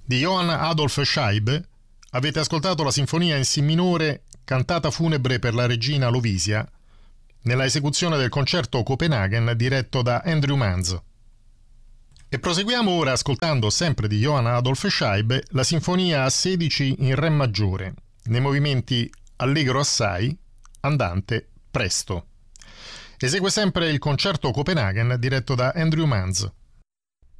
Di Johann Adolph Scheibe avete ascoltato la sinfonia in Si minore Cantata funebre per la regina Lovisia nella esecuzione del concerto Copenaghen diretto da Andrew Manz. E proseguiamo ora ascoltando sempre di Johann Adolph Scheibe la sinfonia a 16 in Re maggiore nei movimenti allegro assai, andante, presto. Esegue sempre il concerto Copenaghen diretto da Andrew Manz.